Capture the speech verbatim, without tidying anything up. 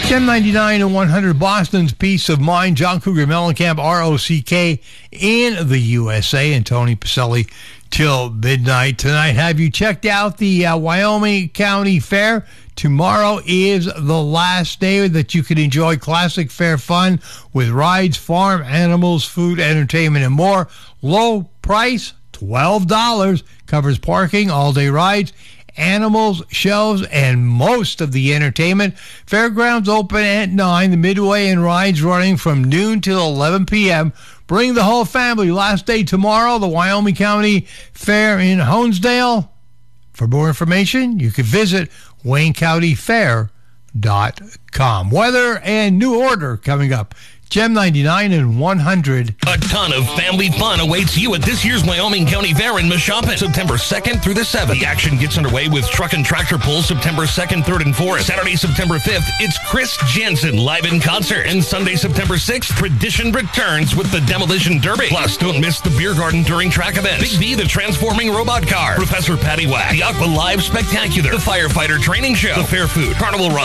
ten ninety-nine and one hundred Boston's Peace of Mind. John Cougar Mellencamp, R O C K, in the U S A, and Tony Pacelli till midnight tonight. Have you checked out the uh, Wyoming County Fair? Tomorrow is the last day that you can enjoy classic fair fun with rides, farm animals, food, entertainment, and more. Low price, twelve dollars. Covers parking, all-day rides, animals, shows, and most of the entertainment. Fairgrounds open at nine. The Midway and rides running from noon till eleven p.m. Bring the whole family. Last day tomorrow, the Wyoming County Fair in Honesdale. For more information, you can visit wayne county fair dot com. Weather and new order coming up. Gem ninety-nine and one hundred. A ton of family fun awaits you at this year's Wyoming County Fair in Mashopin, September second through the seventh. The action gets underway with truck and tractor pulls September second, third, and fourth. Saturday, September fifth, it's Chris Jensen live in concert. And Sunday, September sixth, Tradition returns with the Demolition Derby. Plus, don't miss the beer garden during track events. Big V, the transforming robot car. Professor Patty Whack. The Aqua Live Spectacular. The Firefighter Training Show. The Fair Food Carnival Ride.